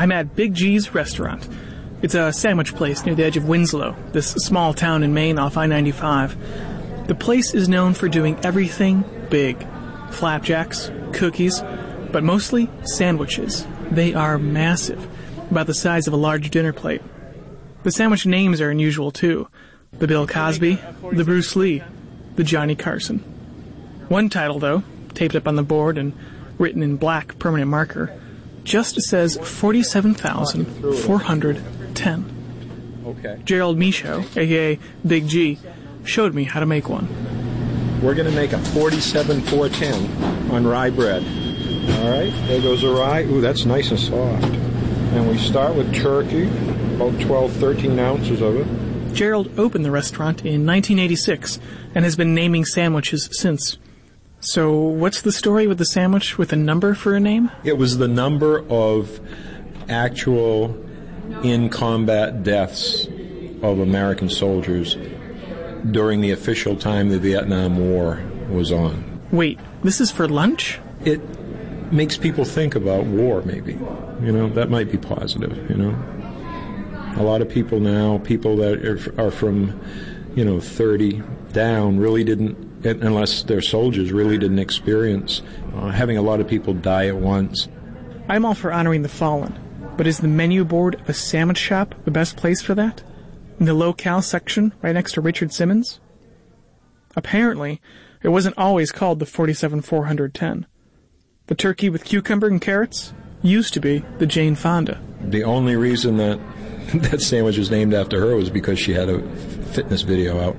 I'm at Big G's Restaurant. It's a sandwich place near the edge of Winslow, this small town in Maine off I-95. The place is known for doing everything big. Flapjacks, cookies, but mostly sandwiches. They are massive, about the size of a large dinner plate. The sandwich names are unusual too. The Bill Cosby, the Bruce Lee, the Johnny Carson. One title, though, taped up on the board and written in black permanent marker, just says 47,410. Okay. Gerald Michaud, a.k.a. Big G, showed me how to make one. We're going to make a 47,410 on rye bread. All right, there goes the rye. Ooh, that's nice and soft. And we start with turkey, about 12, 13 ounces of it. Gerald opened the restaurant in 1986 and has been naming sandwiches since. So what's the story with the sandwich with a number for a name? It was the number of actual in-combat deaths of American soldiers during the official time the Vietnam War was on. Wait, this is for lunch? It makes people think about war, maybe. You know, that might be positive, you know. A lot of people now, people that are from, 30 down, really didn't, unless they're soldiers, really didn't experience having a lot of people die at once. I'm all for honoring the fallen, but is the menu board of a sandwich shop the best place for that? In the locale section, right next to Richard Simmons? Apparently, it wasn't always called the 47,410. The turkey with cucumber and carrots used to be the Jane Fonda. The only reason that sandwich was named after her was because she had a fitness video out.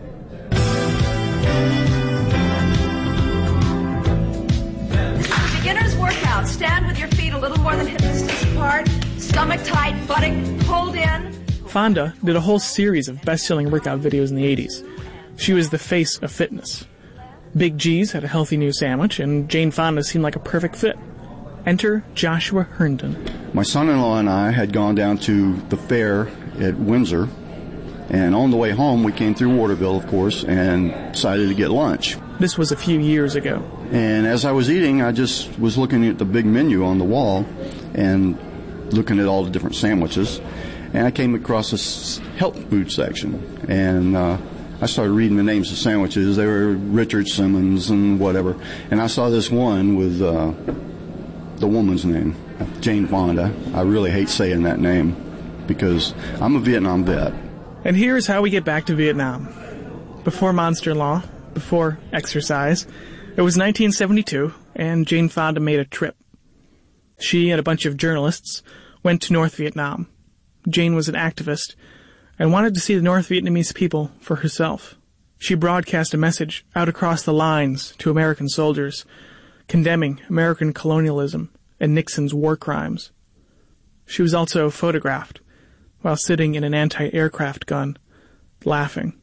Beginner's workout. Stand with your feet a little more than hip distance apart. Stomach tight, buttock pulled in. Fonda did a whole series of best-selling workout videos in the 80s. She was the face of fitness. Big G's had a healthy new sandwich, and Jane Fonda seemed like a perfect fit. Enter Joshua Herndon. My son-in-law and I had gone down to the fair at Windsor, and on the way home we came through Waterville, of course, and decided to get lunch. This was a few years ago. And as I was eating, I just was looking at the big menu on the wall and looking at all the different sandwiches, and I came across this health food section, and I started reading the names of sandwiches. They were Richard Simmons and whatever, and I saw this one with the woman's name, Jane Fonda. I really hate saying that name because I'm a Vietnam vet. And here's how we get back to Vietnam. Before Monster Law, before exercise, it was 1972, and Jane Fonda made a trip. She and a bunch of journalists went to North Vietnam. Jane was an activist and wanted to see the North Vietnamese people for herself. She broadcast a message out across the lines to American soldiers, condemning American colonialism and Nixon's war crimes. She was also photographed while sitting in an anti-aircraft gun, laughing.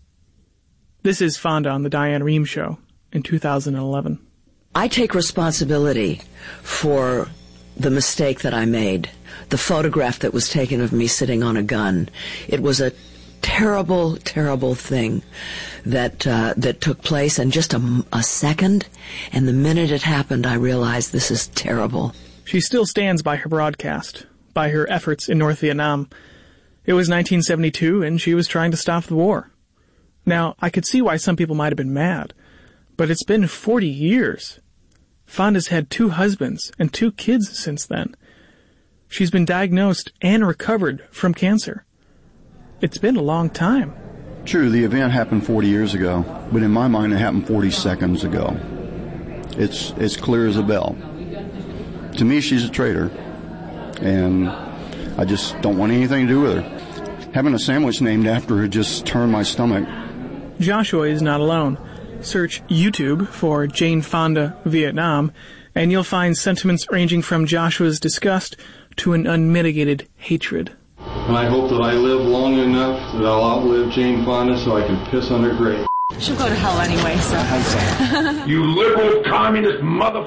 This is Fonda on The Diane Rehm Show in 2011. I take responsibility for the mistake that I made, the photograph that was taken of me sitting on a gun. It was a terrible, terrible thing that took place in just a second, and the minute it happened, I realized this is terrible. She still stands by her broadcast, by her efforts in North Vietnam. It was 1972, and she was trying to stop the war. Now, I could see why some people might have been mad, but it's been 40 years. Fonda's had 2 husbands and 2 kids since then. She's been diagnosed and recovered from cancer. It's been a long time. True, the event happened 40 years ago, but in my mind it happened 40 seconds ago. It's clear as a bell. To me, she's a traitor, and I just don't want anything to do with her. Having a sandwich named after her just turned my stomach. Joshua is not alone. Search YouTube for Jane Fonda Vietnam, and you'll find sentiments ranging from Joshua's disgust to an unmitigated hatred. And I hope that I live long enough that I'll outlive Jane Fonda so I can piss on her grave. She'll go to hell anyway, so. You liberal communist motherfucker.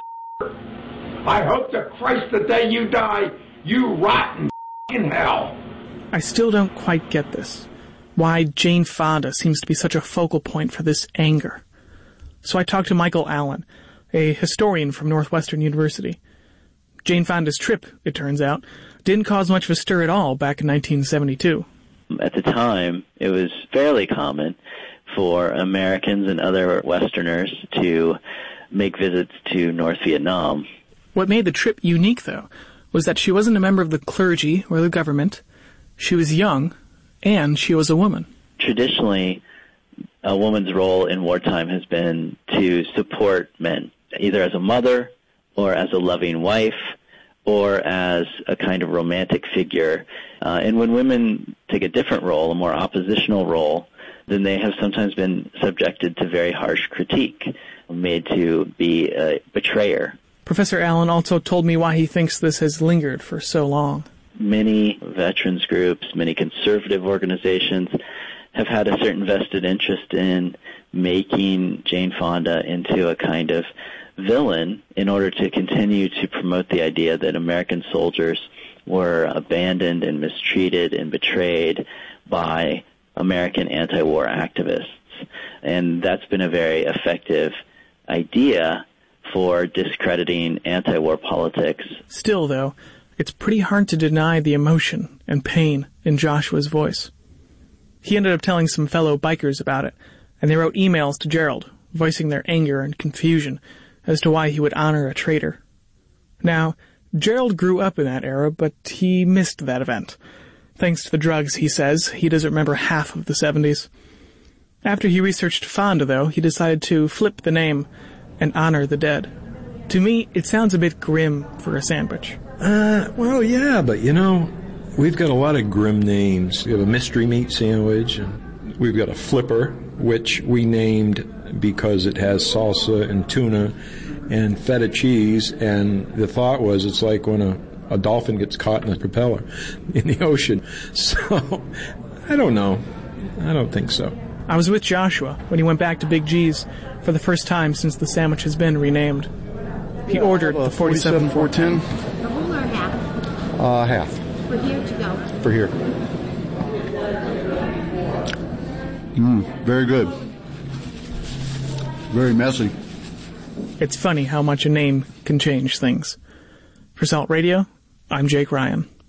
I hope to Christ the day you die, you rot in hell. I still don't quite get this. Why Jane Fonda seems to be such a focal point for this anger. So I talked to Michael Allen, a historian from Northwestern University. Jane Fonda's trip, it turns out, didn't cause much of a stir at all back in 1972. At the time, it was fairly common for Americans and other Westerners to make visits to North Vietnam. What made the trip unique, though, was that she wasn't a member of the clergy or the government. She was young, and she was a woman. Traditionally, a woman's role in wartime has been to support men, either as a mother or as a loving wife or as a kind of romantic figure. And when women take a different role, a more oppositional role, then they have sometimes been subjected to very harsh critique, made to be a betrayer. Professor Allen also told me why he thinks this has lingered for so long. Many veterans groups, many conservative organizations have had a certain vested interest in making Jane Fonda into a kind of villain in order to continue to promote the idea that American soldiers were abandoned and mistreated and betrayed by American anti-war activists. And that's been a very effective idea for discrediting anti-war politics. Still, though, it's pretty hard to deny the emotion and pain in Joshua's voice. He ended up telling some fellow bikers about it, and they wrote emails to Gerald, voicing their anger and confusion as to why he would honor a traitor. Now, Gerald grew up in that era, but he missed that event. Thanks to the drugs, he says, he doesn't remember half of the 70s. After he researched Fonda, though, he decided to flip the name and honor the dead. To me, it sounds a bit grim for a sandwich. Well, yeah, but we've got a lot of grim names. We have a mystery meat sandwich, and we've got a flipper, which we named because it has salsa and tuna and feta cheese, and the thought was it's like when a dolphin gets caught in a propeller in the ocean. So, I don't know. I don't think so. I was with Joshua when he went back to Big G's for the first time since the sandwich has been renamed. He ordered the 47 410. A whole or half? Half. For here to go. For here. Very good. Very messy. It's funny how much a name can change things. For Salt Radio, I'm Jake Ryan.